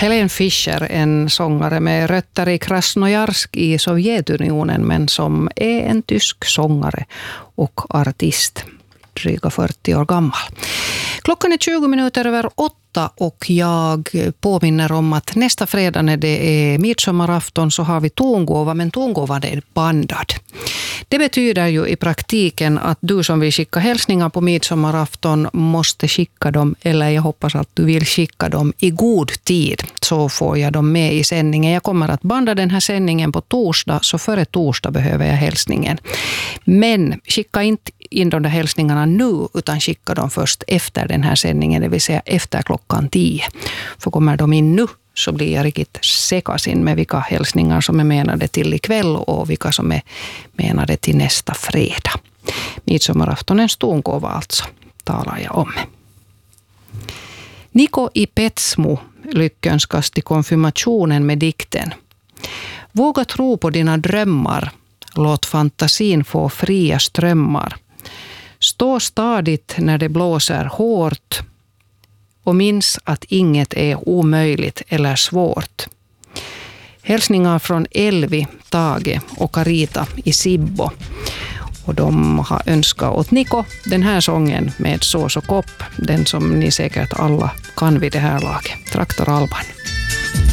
Helene Fischer, en sångare med rötter i Krasnojarsk i Sovjetunionen, men som är en tysk sångare och artist, dryga 40 år gammal. Klockan är 20 minuter över 8 och jag påminner om att nästa fredag när det är midsommarafton så har vi tongåva, men tongåvan är bandad. Det betyder ju i praktiken att du som vill skicka hälsningar på midsommarafton måste skicka dem, eller jag hoppas att du vill skicka dem i god tid, så får jag dem med i sändningen. Jag kommer att banda den här sändningen på torsdag, så före torsdag behöver jag hälsningen. Men skicka inte in de där hälsningarna nu, utan skicka dem först efter den här sändningen, det vill säga efter klockan 10. För kommer de in nu så blir jag riktigt sekasin med vilka hälsningar som är menade till ikväll och vilka som är menade till nästa fredag. Midsommaraftonens tongåva alltså talar jag om. Niko i Petsmo lyckönskas till konfirmationen med dikten. Våga tro på dina drömmar, låt fantasin få fria strömmar. Stå stadigt när det blåser hårt och minns att inget är omöjligt eller svårt. Hälsningar från Elvi, Tage och Carita i Sibbo. Och de har önskat åt Niko den här sången med Sås och kopp. Den som ni säkert alla kan vid det här laget. Traktoralban.